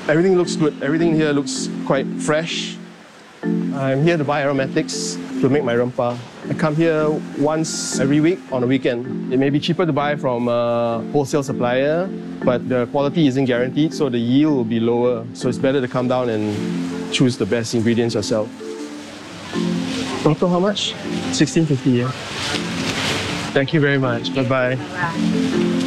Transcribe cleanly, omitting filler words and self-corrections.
Everything looks good. Everything here looks quite fresh. I'm here to buy aromatics to make my rempah. I come here once every week on a weekend. It may be cheaper to buy from a wholesale supplier, but the quality isn't guaranteed, so the yield will be lower. So it's better to come down and choose the best ingredients yourself. Total how much? $16.50, yeah. Thank you very much. Bye-bye.